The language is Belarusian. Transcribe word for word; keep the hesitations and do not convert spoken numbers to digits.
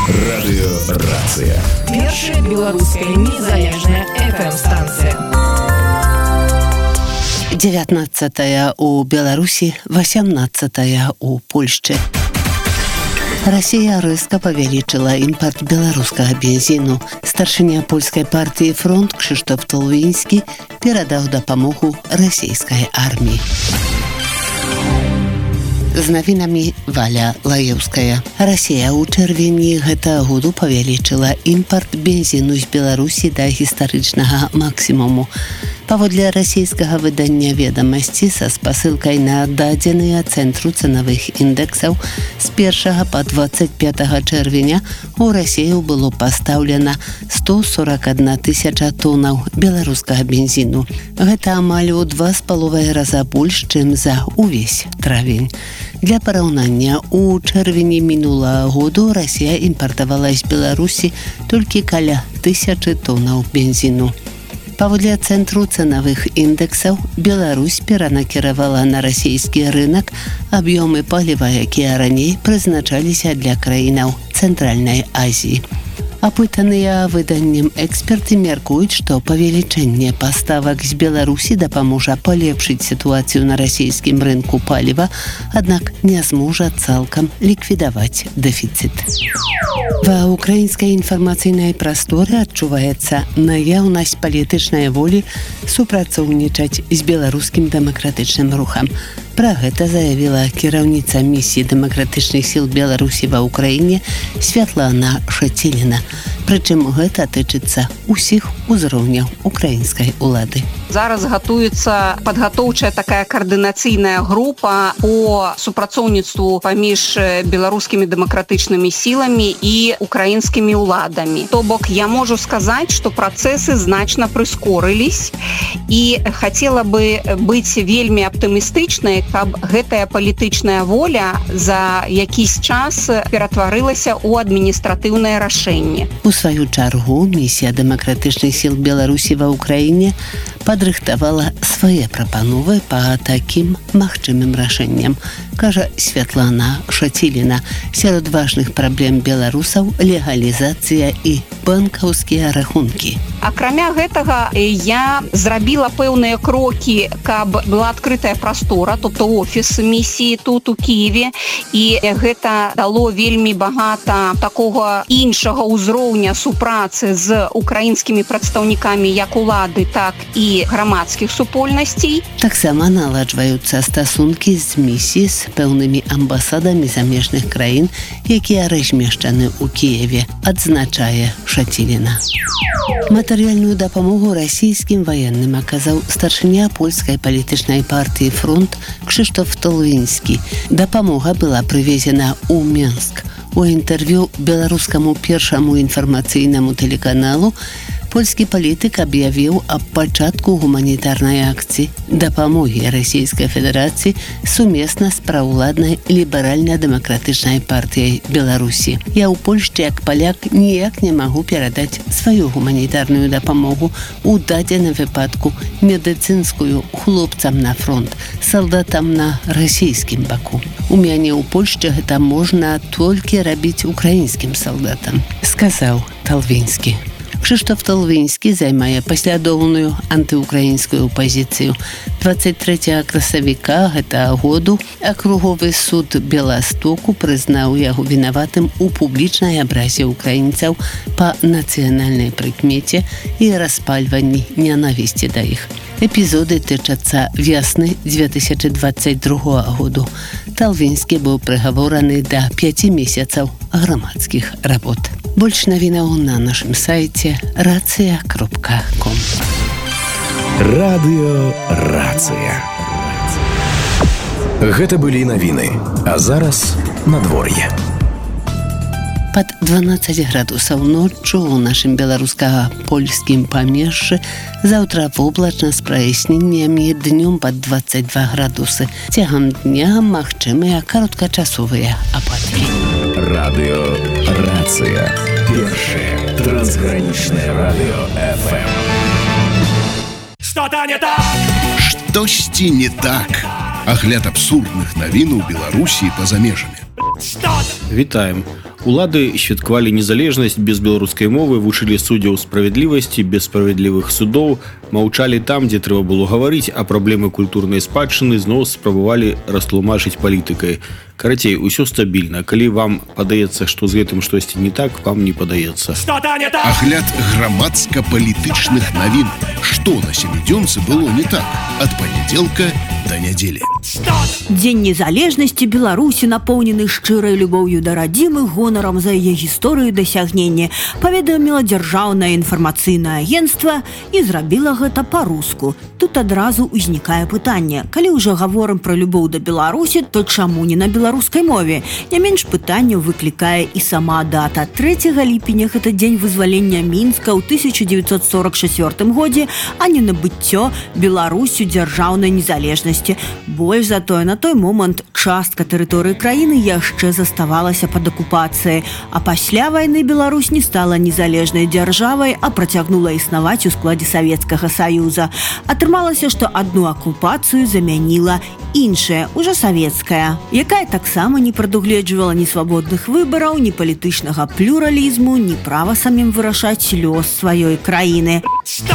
Радыёрацыя. Першая беларуская незалежная эф эм-станцыя. девятнадцатая у Беларусі, восемнадцатая у Польшчы. Россия резко повеличила импорт белорусского бензину. Старшыня польской партии «Фронт» Кшыштоф Толвінскі перадаў дапамогу российской армии. З навінамі Валя Лаеўская. Россия ў чэрвені гэтага году павялічыла імпорт бензіну з Беларусі да гістарычнага максімуму. Паводле расійскага выдання «Ведамасці» са спасылкай на дадзеныя цэнтру цэнавых індэксаў з першага па дваццаць пятага чэрвеня у Расію было пастаўлена сто сорок одна тысяча тоннаў беларускага бензіну. Гэта амаль у два з паловай раза больш, чым за ўвесь травень. Для параўнання, у чэрвені мінулага году Расія імпартавала з Беларусі толькі каля тысячы тоннаў бензіну. Паводле цэнтру цэнавых індэксаў, Беларусь перанакіравала на расійскі рынок аб'ёмы паліва, якія раней прызначаліся для краінаў Цэнтральнай Азіі. Апытаныя выданнем эксперты мяркуюць, што павелічэнне паставак з Беларусі дапаможа палепшыць сітуацыю на расійскім рынку паліва, аднак не зможа цалкам ліквідаваць дэфіцыт. Ва украінскай інфармацыйнай прасторы адчуваецца наяўнасць палітычнай волі супрацоўнічаць з беларускім дэмакратычным рухам. Пра гэта заявіла кіраўніца місіі дэмакратычных сіл Беларусі ва ўкраіне Святлана Шаціліна. Прычым гэта тычыцца ўсіх узроўняў украінскай улады. Зараз гатуецца падгатоўчая такая каардынацыйная група по супрацоўніцтву паміж беларускімі дэмакратычнымі сіламі і украінскімі ўладамі. То бок я можу сказаць, што працэсы значна прыскорылись, і хацела бы быць вельмі аптымістычнай, каб гэтая палітычная воля за якийсь час ператварылася ў адміністратыўнае рашэнне. У сваю чаргу місія дэмакратычных сіл Беларусі ва ўкраіне падрыхтавала свае прапановы па такім магчымым рашэнням, кажа Святлана Шаціліна. Сярод важных праблем беларусаў легалізацыя і банкаўскія рахункі. Акрамя гэтага, я зрабіла пэўныя крокі, каб была адкрытая прастора, тобто офіс місіі тут у Киеве, і гэта дало вельмі багата такога іншага ўзроўня супрацы з украінскімі прадстаўнікамі як улады, так і грамадскіх супольнасцей. Таксама наладжваюцца стасункі з місіі з пэўнымі амбасадамі замежных краін, якія размешчаны ў Киеве, адзначае Шаціліна. Матэрыяльную дапамогу расійскім ваенным аказаў старшыня польскай палітычнай партыі «Фронт» Кшыштоф Толвінскі. Дапамога была прывезена ў Менск. У інтэрв'ю беларускаму першаму інфармацыйнаму тэлеканалу польскі палітык аб'явіў аб пачатку гуманітарнай акцыі дапамогі Расійскай Федэрацыі сумесна з праўладнай ліберальна-дэмакратычнай партыяй Беларусі. Я ў Польшчы як паляк ніяк не магу перадаць сваю гуманітарную дапамогу, у дадзеным выпадку медыцынскую, хлопцам на фронт, салдатам на расійскім баку. У мяне ў Польшчы гэта можна толькі рабіць украінскім салдатам, сказаў Толвінскі. Кшыштоф Толвінскі займае паслядоўную антыукраінскую пазіцыю. дваццаць трэцяга красавіка гэтага году акруговы суд Беластоку прызнаў яго вінаватым у публічнай абразе украінцаў па нацыянальнай прыкмеце і распальванні нянавісці да іх. Эпізоды тычацца вясны дзве тысячы дваццаць другога году. Толвінскі быў прыгавораны да пяці месяцаў грамадскіх работ. Больш навінаў на нашым сайце рацыя кропка ком. Радыёрацыя. Гэта былі навіны, а зараз надвор'е. Пад дванаццаць градусаў ноччу ў нашым беларуска-польскім памежжы, заўтра воблачна з праясненнямі, днём пад дваццаць два градусы. Цягам дня магчымыя кароткачасовыя ападкі. Радыёрацыя. Першае трансгранічнае радыё эф эм. Что-то не так! Штосьці не так. Агляд абсурдных навін у Беларусі і па-за межамі. Что-то! Вітаем! Улады святкавалі незалежнасць без беларускай мовы, вучылі суддзяў справядлівасці без справядлівых судоў, маўчалі там, дзе трэба было гаварыць, а праблемы культурнай спадчыны зноў спрабавалі растлумачыць палітыкай. Карацей, усё стабільна. Калі вам падаецца, што з гэтым штосьці не так, вам не падаецца. Агляд грамадска-палітычных навін. Што на сямідзёнцы было не так? Ад панядзелка да нядзелі. Дзень незалежнасці Беларусі напоўнены шчырай любоўю да радзімы, гонарам за яе гісторыю дасягнення, паведаміла дзяржаўнае інфармацыйнае агенцтва і зрабіла гэта па-руску. Тут адразу ўзнікае пытанне. Калі ўжо гаворым пра любоў да Беларусі, то чаму не на беларускай мове? Не менш пытанняў выклікае і сама дата. трэцяга ліпеня гэта дзень вызвалення Мінска ў тысяча дзевяцьсот сорок чацвёртым годзе, а не набыццё Беларусю дзяржаўнай незалежнасці. Больш за тое, на той момант частка тэрыторыі краіны яшчэ заставалася пад акупацыяй, а пасля вайны Беларусь не стала незалежнай дзяржавай, а працягнула існаваць у складзе Савецкага Саюза. Атрымалася, што адну акупацыю замяніла іншая, ужо савецкая, якая таксама не прадугледжвала ні свабодных выбараў, ні палітычнага плюралізму, ні права самім вырашаць лёс сваёй краіны.